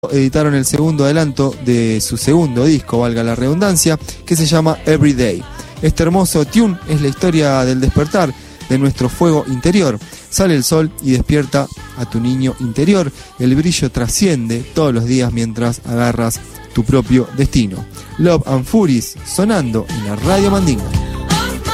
editaron el segundo adelanto de su segundo disco, valga la redundancia, que se llama Everyday. Este hermoso tune es la historia del despertar de nuestro fuego interior. Sale el sol y despierta a tu niño interior. El brillo trasciende todos los días mientras agarras tu propio destino. Love and Furies sonando en la Radio Mandinga.